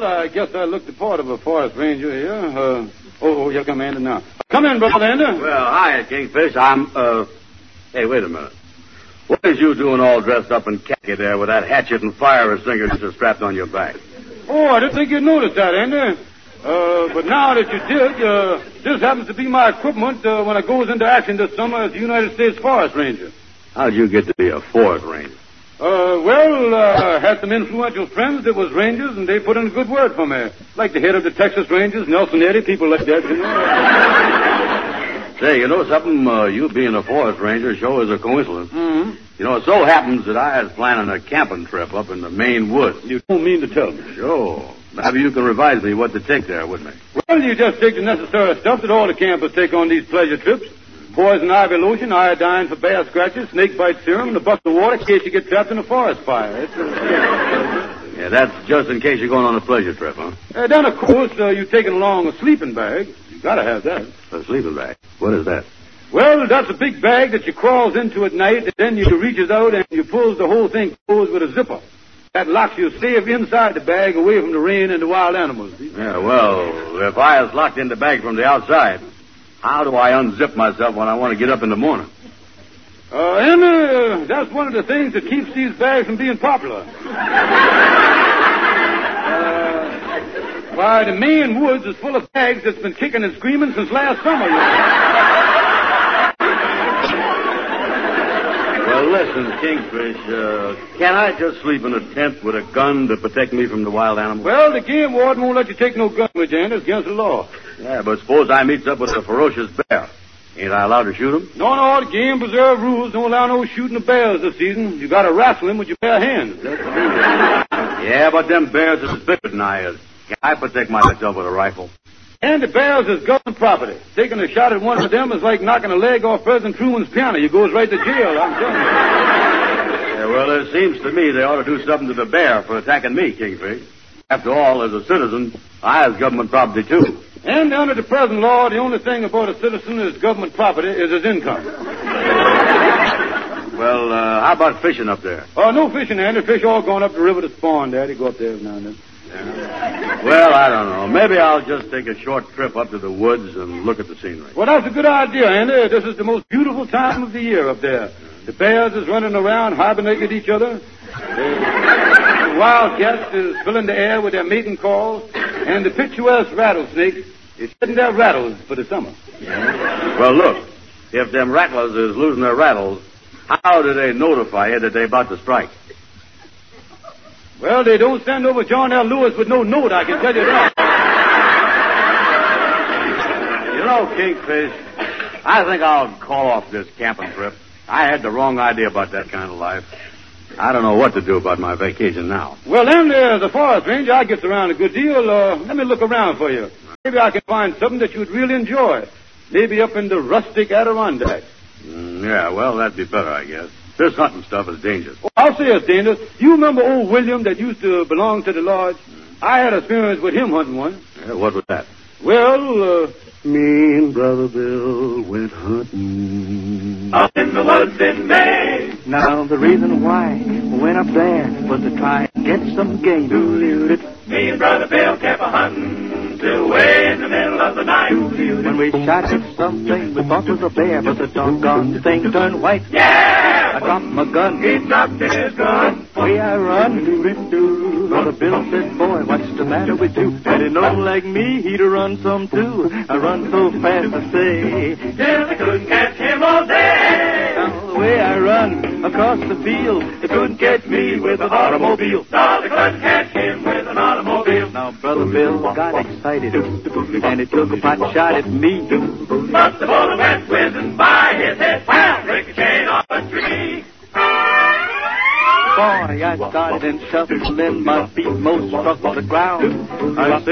I guess I look the part of a forest ranger here. Here come Andy now. Come in, Brother Andy. Well, hi, Kingfish. Hey, wait a minute. What is you doing all dressed up in khaki there with that hatchet and fire extinguisher strapped on your back? Oh, I didn't think you'd notice that, Andy. But now that you did, this happens to be my equipment when I goes into action this summer as the United States Forest Ranger. How'd you get to be a forest ranger? I had some influential friends that was rangers, and they put in a good word for me. Like the head of the Texas Rangers, Nelson Eddy, people like that, you know. Say, you know something? You being a forest ranger sure is a coincidence. Mm-hmm. You know, it so happens that I was planning a camping trip up in the Maine woods. You don't mean to tell me. Sure. Maybe you can advise me what to take there with me. Well, you just take the necessary stuff that all the campers take on these pleasure trips. Poison ivy lotion, iodine for bear scratches, snake bite serum, and a bucket of water in case you get trapped in a forest fire. Yeah, that's just in case you're going on a pleasure trip, huh? Then, of course, you're taking along a sleeping bag. You gotta have that. A sleeping bag? What is that? Well, that's a big bag that you crawls into at night, and then you reaches out and you pulls the whole thing closed with a zipper. That locks you safe inside the bag away from the rain and the wild animals. Yeah, well, if I was locked in the bag from the outside, how do I unzip myself when I want to get up in the morning? That's one of the things that keeps these bags from being popular. Why, the Maine woods is full of bags that's been kicking and screaming since last summer. Well, listen, Kingfish, can I just sleep in a tent with a gun to protect me from the wild animals? Well, the game warden won't let you take no gun with you, and it's against the law. Yeah, but suppose I meets up with a ferocious bear. Ain't I allowed to shoot him? No, the game preserve rules don't allow no shooting of bears this season. You gotta wrestle him with your bare hands. Yeah, but them bears are bigger than I is. Can I protect myself with a rifle? And the bears is government property. Taking a shot at one of them is like knocking a leg off President Truman's piano. You goes right to jail, I'm telling you. Yeah, well, it seems to me they ought to do something to the bear for attacking me, Kingfish. After all, as a citizen, I have government property, too. And under the present law, the only thing about a citizen is government property is his income. Well, how about fishing up there? No fishing, Andy. Fish all going up the river to spawn, Daddy. Go up there every now and then. Yeah. Well, I don't know. Maybe I'll just take a short trip up to the woods and look at the scenery. Well, that's a good idea, Andy. This is the most beautiful time of the year up there. The bears is running around hibernating at each other. The wildcats is filling the air with their mating calls. And the picturesque rattlesnakes is shedding their rattles for the summer. Yeah. Well, look. If them rattlers is losing their rattles, how do they notify you that they're about to strike? Well, they don't send over John L. Lewis with no note, I can tell you that. You know, Kingfish, I think I'll call off this camping trip. I had the wrong idea about that kind of life. I don't know what to do about my vacation now. Well, then, the forest ranger, I gets around a good deal. Let me look around for you. Maybe I can find something that you'd really enjoy. Maybe up in the rustic Adirondacks. Yeah, well, that'd be better, I guess. This hunting stuff is dangerous. Oh, I'll say it's dangerous. You remember old William that used to belong to the lodge? I had experience with him hunting once. Yeah, what was that? Well, me and Brother Bill went hunting up in the woods in Maine. Now the reason why we went up there was to try and get some game. Me and Brother Bill kept a hunting till way in the middle of the night. When we shot at something we thought was a bear, but the doggone thing turned white. Yeah! I dropped my gun. He dropped his gun. Way I run. Brother Bill said, boy, what's the matter with you? Had he known like me, he'd have run some too. I run so fast, I say. Till they couldn't catch him all day. Now the way I run across the field, they couldn't catch me with an automobile. No, they couldn't catch him with an automobile. Now Brother Bill got excited, and he took a pot shot at me. But the bullet went whizzing by his head, wham, ricocheted off a tree. Boy, I started and shuffling, my feet most struck the ground. I say,